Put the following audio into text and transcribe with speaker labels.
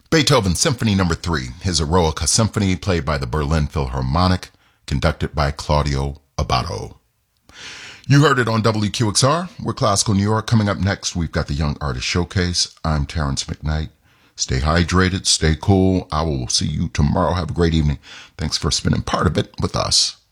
Speaker 1: Beethoven Symphony No. 3, his Eroica Symphony, played by the Berlin Philharmonic, conducted by Claudio Abbado. You heard it on WQXR. We're Classical New York. Coming up next, we've got the Young Artist Showcase. I'm Terrence McKnight. Stay hydrated, stay cool. I will see you tomorrow. Have a great evening. Thanks for spending part of it with us.